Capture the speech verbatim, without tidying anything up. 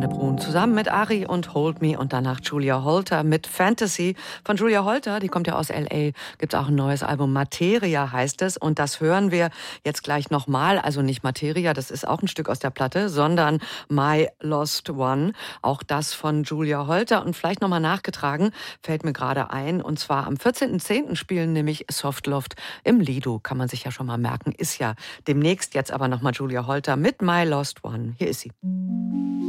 Susanne Brun zusammen mit Ari und Hold Me und danach Julia Holter mit Fantasy. Von Julia Holter, die kommt ja aus L A, gibt es auch ein neues Album, Materia heißt es. Und das hören wir jetzt gleich nochmal. Also nicht Materia, das ist auch ein Stück aus der Platte, sondern My Lost One. Auch das von Julia Holter. Und vielleicht nochmal nachgetragen, fällt mir gerade ein. Und zwar am vierzehnten zehnten spielen nämlich Softloft im Lido. Kann man sich ja schon mal merken. Ist ja demnächst. Jetzt aber nochmal Julia Holter mit My Lost One. Hier ist sie.